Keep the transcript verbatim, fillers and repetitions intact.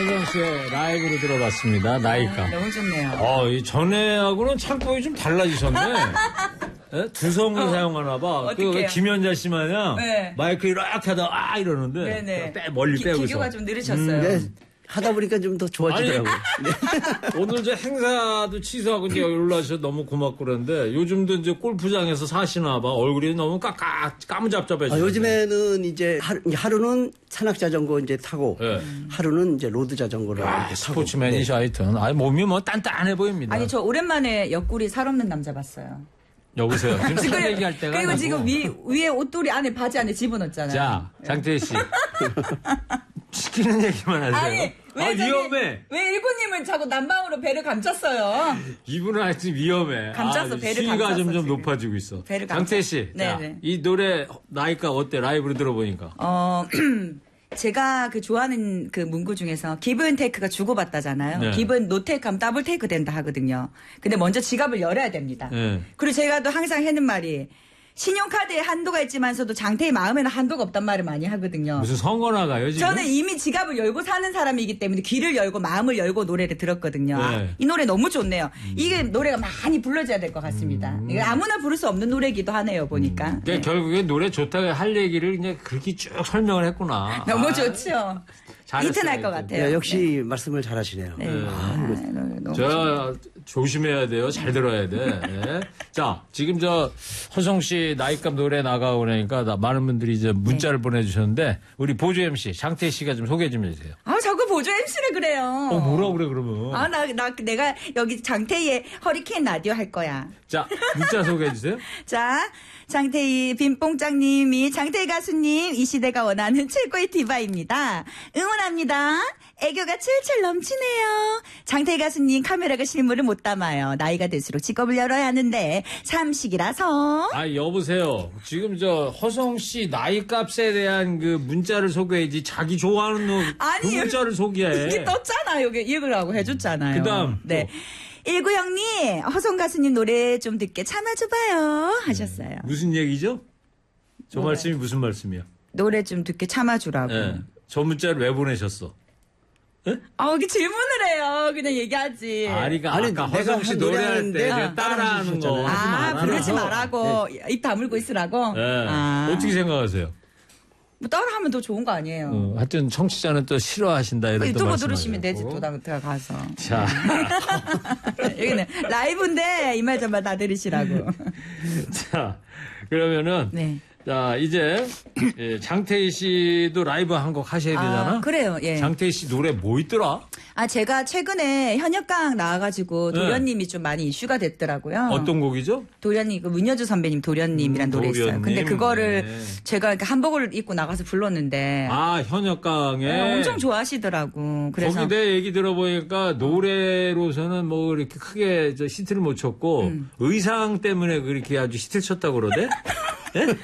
허성 씨의 라이브로 들어봤습니다. 나이가. 아, 너무 좋네요. 어, 이 전에하고는 창법이 좀 달라지셨네. 네? 두성을 어, 사용하나 봐. 그 김연자 씨 마냥 네. 마이크 이렇게 하다 아 이러는데 네네. 빼, 멀리 기, 빼고 있어. 기교가 좀 느리셨어요. 음, 네. 하다 보니까 좀 더 좋아지더라고요. 네. 오늘 저 행사도 취소하고 이제 여기 올라와서 너무 고맙고 그러는데 요즘도 이제 골프장에서 사시나 봐. 얼굴이 너무 까까 까무잡잡해져. 아, 요즘에는 이제 하루, 하루는 산악 자전거 이제 타고 네. 하루는 이제 로드 자전거를 아, 스포츠맨이셔 하여튼. 아니 몸이 뭐 단단해 보입니다. 아니 저 오랜만에 옆구리 살 없는 남자 봤어요. 여보세요. 지금 살 얘기할 때가 그리고 아니고. 지금 위, 위에 옷돌이 안에 바지 안에 집어넣었잖아요. 자, 장태희 씨. 시키는 얘기만 하세요. 아니 왜 아, 저기, 위험해. 왜 일구님은 자꾸 난방으로 배를 감췄어요? 이분은 하여튼 위험해. 감쌌어, 아, 배를 수위가 감쌌어, 점점 지금. 높아지고 있어. 배를 장태희 감쌌어. 씨. 자, 네네. 이 노래 나이가 어때? 라이브로 들어보니까. 어, 제가 그 좋아하는 그 문구 중에서 기브 테이크가 주고받다잖아요. 네. 기브 노테이크 하면 더블 테이크 된다 하거든요. 근데 먼저 지갑을 열어야 됩니다. 네. 그리고 제가 또 항상 하는 말이 신용카드에 한도가 있지만서도 장태의 마음에는 한도가 없단 말을 많이 하거든요. 무슨 선거 나가요, 지금? 저는 이미 지갑을 열고 사는 사람이기 때문에 귀를 열고 마음을 열고 노래를 들었거든요. 네. 아, 이 노래 너무 좋네요. 음. 이게 노래가 많이 불러져야 될 것 같습니다. 음. 이게 아무나 부를 수 없는 노래기도 하네요, 보니까. 음. 네. 결국에 노래 좋다고 할 얘기를 그냥 그렇게 쭉 설명을 했구나. 너무 아, 좋죠. 이튼할 것 같아요. 네, 역시 말씀을 잘하시네요. 네. 네. 아, 너무 저 조심해야 돼요. 잘 들어야 돼. 네. 자, 지금 저 허성 씨 나이값 노래 나가고 그러니까 나- 많은 분들이 이제 문자를 네. 보내주셨는데 우리 보조 엠씨 장태희 씨가 좀 소개 좀 해주세요. 아, 자꾸 보조 엠씨를 그래요. 어, 뭐라 그래 그러면? 아, 나, 나, 내가 여기 장태희의 허리케인 라디오 할 거야. 자, 문자 소개해 주세요. 자, 장태희 빈뽕짱님이 장태희 가수님 이 시대가 원하는 최고의 디바입니다. 응원합니다. 애교가 칠칠 넘치네요. 장태희 가수님 카메라가 실물을 못 담아요. 나이가 들수록 직업을 열어야 하는데 삼식이라서. 아, 여보세요. 지금 저 허성 씨 나이값에 대한 그 문자를 소개해야지 자기 좋아하는 놈, 그 아니, 문자를 소개해. 이게 떴잖아요. 여기 읽으라고 해줬잖아요. 그다음 네. 일구형님, 허성 가수님 노래 좀 듣게 참아줘봐요. 하셨어요. 무슨 얘기죠? 저 뭐가요? 말씀이 무슨 말씀이야? 노래 좀 듣게 참아주라고. 예. 저 문자를 왜 보내셨어? 아, 이게 질문을 해요. 그냥 얘기하지. 아니, 그러니까 아니, 아까 내가 허성 씨 한 노래할 때 노래하는데 그냥 따라하는 거 따라하셨잖아요. 하지 아, 말아라. 부르지 말라고. 입 다물고 있으라고? 예. 아. 어떻게 생각하세요? 뭐 따라하면 더 좋은 거 아니에요? 어, 하여튼 청취자는 또 싫어하신다 이런 또 유튜브 말씀하셨고. 들으시면 되지, 또 다- 들어가서. 자, 여기는 라이브인데 이 말 좀 다 들으시라고. 자, 그러면은 네. 자 이제 예, 장태희 씨도 라이브 한 곡 하셔야 되잖아. 아, 그래요, 예. 장태희 씨 노래 뭐 있더라? 아, 제가 최근에 현역강 나와가지고 네. 도련님이 좀 많이 이슈가 됐더라고요. 어떤 곡이죠? 도련님, 그 문여주 선배님 도련님이란 음, 노래 있어요. 도련님. 근데 그거를 네. 제가 이렇게 한복을 입고 나가서 불렀는데. 아 현역강에 네, 엄청 좋아하시더라고. 그래서. 거기 내 얘기 들어보니까 노래로서는 뭐 이렇게 크게 저 히트를 못 쳤고 음. 의상 때문에 그렇게 아주 히트를 쳤다고 그러대? 예?